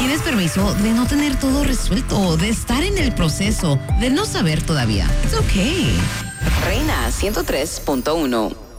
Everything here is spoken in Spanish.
Tienes permiso de no tener todo resuelto, de estar en el proceso, de no saber todavía. It's okay. Reina 103.1.